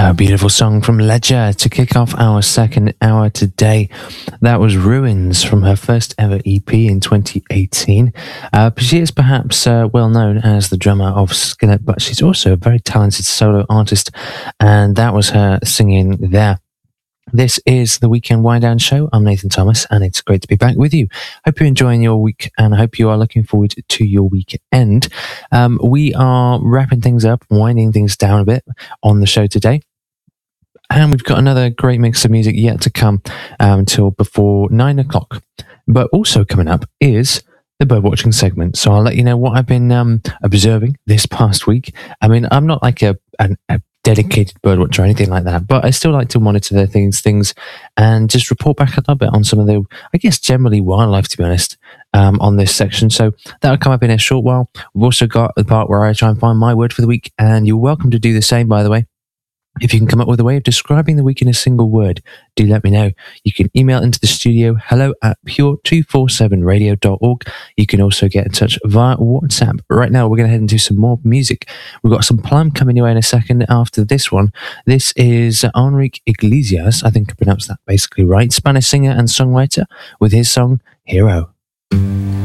A beautiful song from Ledger to kick off our second hour today. That was Ruins from her first ever EP in 2018. She is perhaps well known as the drummer of Skillet, but she's also a very talented solo artist, and that was her singing there. This is the Weekend Wind Down Show. I'm Nathan Thomas, and it's great to be back with you. Hope you're enjoying your week, and I hope you are looking forward to your weekend. We are wrapping things up, winding things down a bit on the show today. And we've got another great mix of music yet to come till before 9 o'clock. But also coming up is the birdwatching segment. So I'll let you know what I've been observing this past week. I mean, I'm not like a dedicated birdwatcher or anything like that, but I still like to monitor their things and just report back a little bit on some of the, I guess, generally wildlife, to be honest, on this section. So that'll come up in a short while. We've also got the part where I try and find my word for the week, and you're welcome to do the same, by the way. If you can come up with a way of describing the week in a single word, do let me know. You can email into the studio, hello@pure247radio.org. You can also get in touch via WhatsApp. Right now, we're going to head into some more music. We've got some Plum coming your way in a second after this one. This is Enrique Iglesias, I think I pronounced that basically right, Spanish singer and songwriter, with his song, Hero.